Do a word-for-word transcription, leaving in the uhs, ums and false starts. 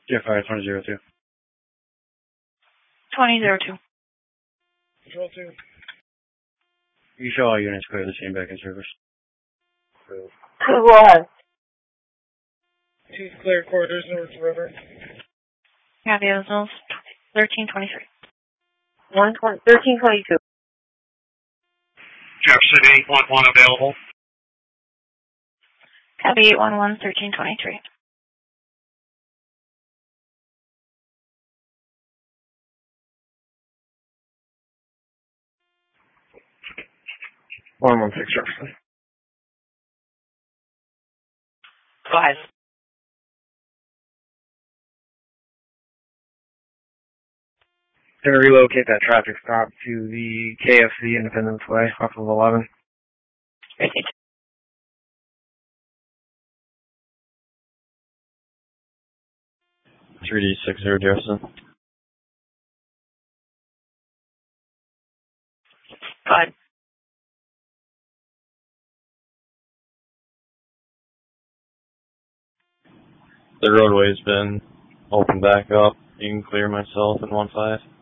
J five twenty zero two. twenty zero two. Control two. You show all units clear the scene back in service. Two. Go ahead. Two clear corridors north river. Copy those. thirteen twenty-three. one twenty, thirteen twenty-two. Jefferson eight one one available. Copy eight one one, thirteen twenty-three. one one six Jefferson. Go ahead. Gonna relocate that traffic stop to the K F C Independence Way off of eleven. three D six zero Jefferson. Go ahead. The roadway's been opened back up. You can clear myself in one five.